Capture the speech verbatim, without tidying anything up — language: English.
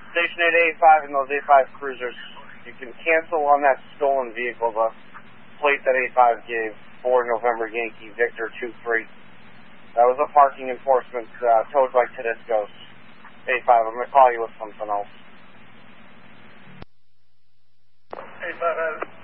Station eight A five and those A five cruisers, you can cancel on that stolen vehicle, the plate that A five gave, for November Yankee Victor two three. That was a parking enforcement uh, towed by Tedesco's. A five, I'm going to call you with something else. A five,